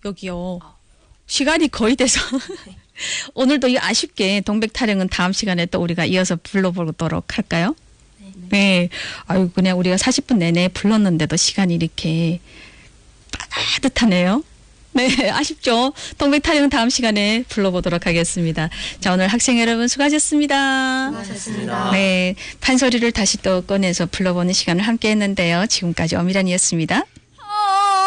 여기요. 시간이 거의 돼서 오늘도 이 아쉽게 동백 타령은 다음 시간에 또 우리가 이어서 불러보도록 할까요? 네. 아유, 그냥 우리가 40분 내내 불렀는데도 시간이 이렇게 빠듯하네요. 네, 아쉽죠. 동백 타령 다음 시간에 불러보도록 하겠습니다. 자, 오늘 학생 여러분 수고하셨습니다. 수고하셨습니다. 네, 판소리를 다시 또 꺼내서 불러보는 시간을 함께 했는데요. 지금까지 엄미란이었습니다.